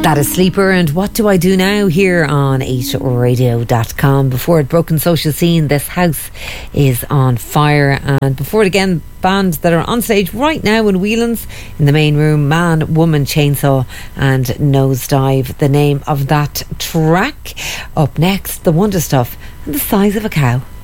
That is Sleeper and What Do I Do Now here on 8radio.com. Before it, Broken Social Scene, This House is on Fire. And before it again, bands that are on stage right now in Whelan's in the main room, Man, Woman, Chainsaw and Nosedive, the name of that track. Up next, The Wonder Stuff and The Size of a Cow.